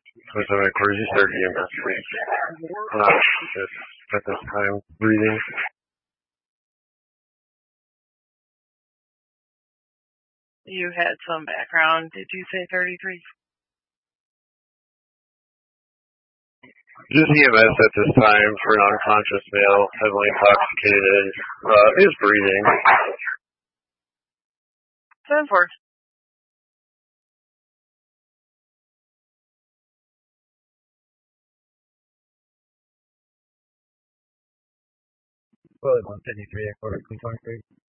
with a crazy start EMS. Just at this time, breathing. You had some background. Did you say 33? Just EMS at this time for an unconscious male, heavily intoxicated, is breathing. 7-4. Well, 153 at quarter 23.